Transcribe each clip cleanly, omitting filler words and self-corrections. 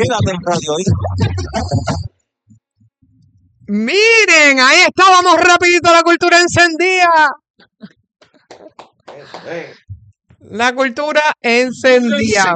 Quédate en Radio Isla. Miren, ahí está, vamos rapidito a la cultura encendida. La cultura encendida.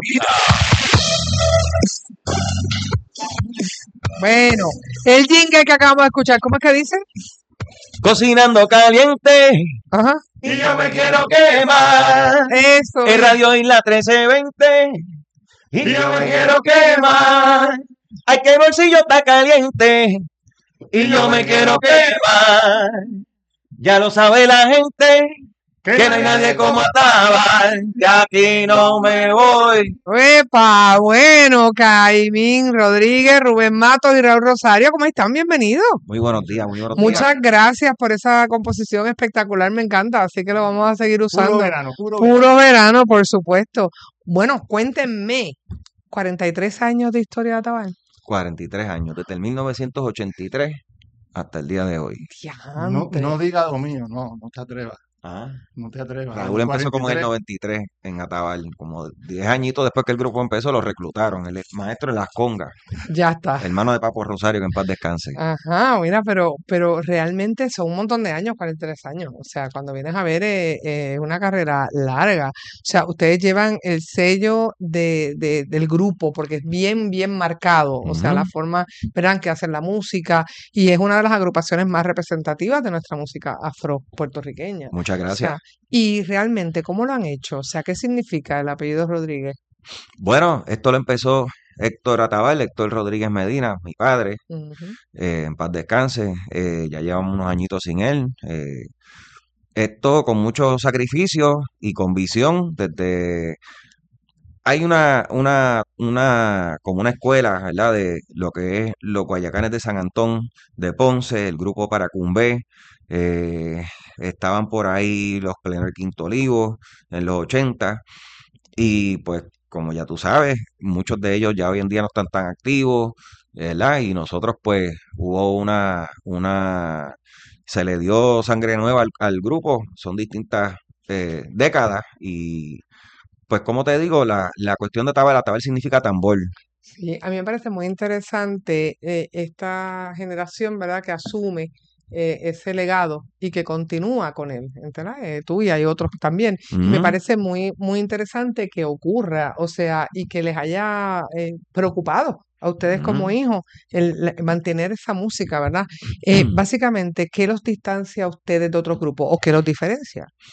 Bueno, el jingle que acabamos de escuchar, ¿cómo es que dice? Cocinando caliente. Ajá. Y yo me quiero quemar. Eso. En Radio Isla 1320. Y yo me quiero quemar. Ay, que el bolsillo está caliente. Y yo me quiero quemar. Ya lo sabe la gente. Que no hay nadie como Atabal. De aquí no me voy. ¡Epa! Bueno, Caimín Rodríguez, Rubén Matos y Raúl Rosario, ¿cómo están? Bienvenidos. Muy buenos días, muy buenos días. Muchas gracias por esa composición espectacular, me encanta, así que lo vamos a seguir usando. Puro verano, Puro verano, por supuesto. Bueno, cuéntenme, 43 años de historia de Atabal. 43 años, desde el 1983 hasta el día de hoy. Diantre. No diga lo mío, no te atrevas. Ah. No te atrevas. Raúl empezó como en el 43. 93 en Atabal, como 10 añitos después que el grupo empezó, lo reclutaron. Él es maestro en las congas, Ya está. hermano de Papo Rosario, que en paz descanse. Ajá, mira, pero realmente son un montón de años, 43 años. O sea, cuando vienes a ver, es una carrera larga. O sea, ustedes llevan el sello del grupo porque es bien, bien marcado. O sea, la Ujú. forma, verán, que hacen la música y es una de las agrupaciones más representativas de nuestra música afro-puertorriqueña. Muchas O gracias. sea, y realmente, ¿cómo lo han hecho? O sea, ¿qué significa el apellido Rodríguez? Bueno, esto lo empezó Héctor Atabal, Héctor Rodríguez Medina, mi padre, Ujú. en paz descanse. Ya llevamos unos añitos sin él. Esto con mucho sacrificio y con visión desde... Hay como una escuela, ¿verdad? De lo que es los Guayacanes de San Antón, de Ponce, el grupo Paracumbé, estaban por ahí los Plener Quinto Olivo en los 80, y pues, como ya tú sabes, muchos de ellos ya hoy en día no están tan activos, ¿verdad? Y nosotros, pues, hubo se le dio sangre nueva al grupo, son distintas décadas, y pues como te digo, la cuestión de Atabal significa tambor. Sí, a mí me parece muy interesante esta generación, ¿verdad?, que asume ese legado y que continúa con él, ¿entendés? Tú y hay otros también. Y me Ujú. parece muy, muy interesante que ocurra, o sea, y que les haya preocupado a ustedes como Ujú. hijos mantener esa música, ¿verdad? Básicamente, ¿qué los distancia a ustedes de otros grupos o qué los diferencia?